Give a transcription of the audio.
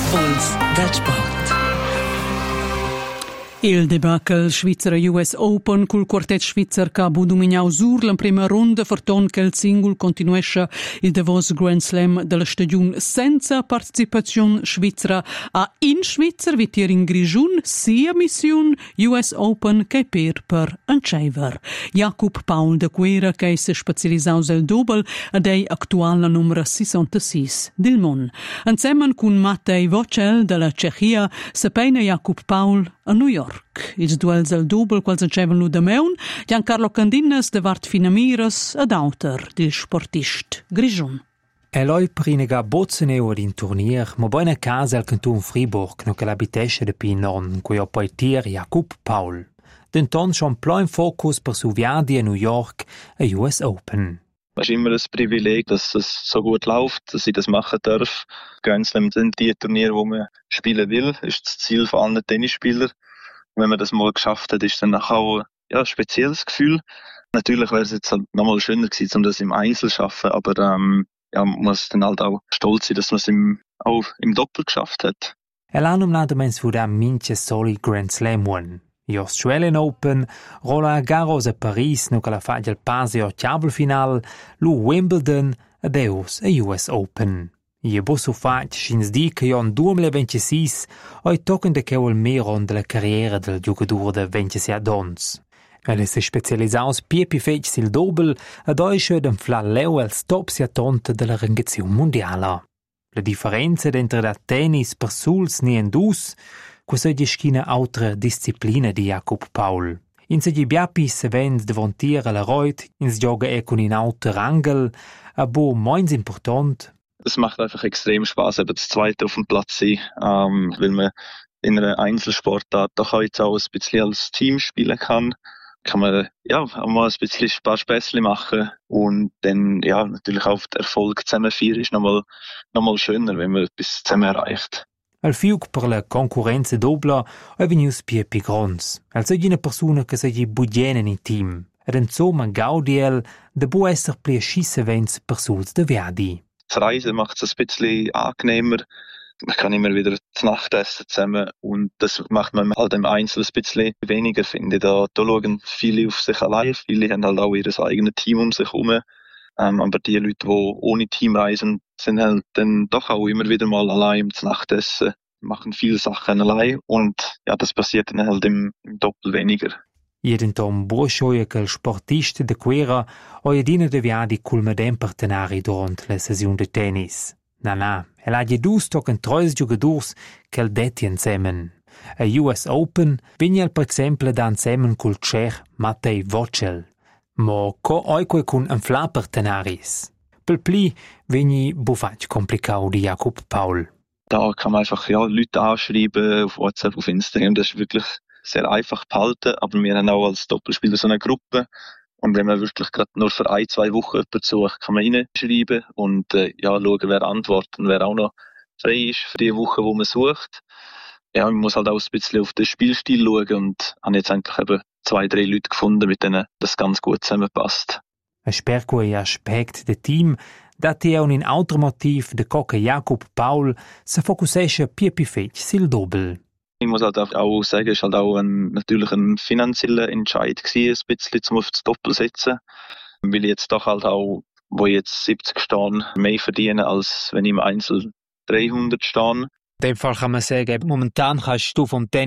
Puls del sport. Il debacle Svizra US Open col quartet svizzer che ha dominato sur la prima ronda forton che il singolo continuesce il Davos Grand Slam della stagione senza partecipazione svizzera a in Svizzera vitier in Grigiun sia mission US Open che per Ancheiver. Jakub Paul de Guerra che si specializzaus il double ed è attuale numero 66 del mondo. Insieme con Matej Vocel della Cechia sapena Jakub Paul a New York. Ils duels al double quals ancevano da meun, Giancarlo Candinas de Vart Finamiras ad autor del sportist Grigiun. Eloi prinega bozzeneu ad in turnier, ma buona casa al canton Fribourg, no che l'abitesce de Pinon, cui ho poi tier Jakub Paul. Denton schon plein Fokus per su viadi a New York a US Open. Es ist immer ein Privileg, dass es so gut läuft, dass ich das machen darf. Grand Slam sind die Turniere, wo man spielen will, ist das Ziel von allen Tennisspielern. Wenn man das mal geschafft hat, ist dann auch ein spezielles Gefühl. Natürlich wäre es jetzt halt nochmal schöner gewesen, um das im Einzel zu schaffen, aber man muss dann halt auch stolz sein, dass man es auch im Doppel geschafft hat. L'anno mens vuda minche soli Grand Slam won. I Australian Open, Roland Garros a Paris, no che la fa il passe al final, lu Wimbledon ed eus a US Open. I bosso fac schins di che in 2026 oi tocken de quel meron della carriera del giocatore de 27 ans. Ed si specializzaus piepi fetg il doppel ed oi schöden flalleu als top tonte della rangazione mondiala. La differenza entre da tennis per suls ni en dus, questa è schina altra disciplina di Jakub Paul. In se biapi se vend devontier alla Reut, ins gioga con in alter Angel, aber moins important. Es macht einfach extrem Spaß, eben das Zweite auf dem Platz sein, weil man in einer Einzelsportart doch heute auch ein bisschen als Team spielen kann man auch mal ein bisschen ein paar Späßchen machen und dann natürlich auch der Erfolg zusammen feiern ist nochmal schöner, wenn man etwas zusammen erreicht. Al fiuc per la concorrenza dobla è venius piepi grons. Al sei una persona che sei bugiena in team. Ed insomma gaudiel de può esser pli schisse vens per suls de viadi. Das Reisen macht es ein bisschen angenehmer. Man kann immer wieder zu Nacht essen zusammen und das macht man halt im Einzel ein bisschen weniger, finde ich. Da schauen viele auf sich allein, viele haben halt auch ihr eigenes Team um sich herum. Aber die Leute, die ohne Team reisen, sind halt dann doch auch immer wieder mal allein zu Nacht essen, machen viele Sachen allein und das passiert dann halt im Doppel weniger. Jeden tom buoscioia che il sportista de Guerra oia dina de viadi cul medem partenari durant la session de tennis. Na, el ha dus tocken treus giocadors che el detti insemen. A US Open vigna per exemple da insemen cul Cech Matej Vocel. Ma co oique cun anfla partenaris. Pel pli vigni bufac complicau di Jakub Paul. Da kann man einfach Leute anschreiben auf WhatsApp, auf Instagram, das ist wirklich sehr einfach behalten, aber wir haben auch als Doppelspieler so eine Gruppe und wenn man wirklich gerade nur für 1-2 Wochen jemanden sucht, kann man reinschreiben und schauen, wer antwortet und wer auch noch frei ist für die Woche, wo man sucht. Ja, man muss halt auch ein bisschen auf den Spielstil schauen und habe jetzt eigentlich eben 2-3 Leute gefunden, mit denen das ganz gut zusammenpasst. Un sperquei aspect de team dat è un automotiv de coca Jakub Paul se focussesce piepi fetg sil doppel. Ich muss halt auch sagen, es war halt auch natürlich ein finanzieller Entscheid gewesen, ein bisschen zum auf das Doppel setzen. Weil ich jetzt doch halt auch, wo ich jetzt 70 stehe, mehr verdiene, als wenn ich im Einzel 300 stehe. In dem Fall kann man sagen, momentan kannst du vom Tennis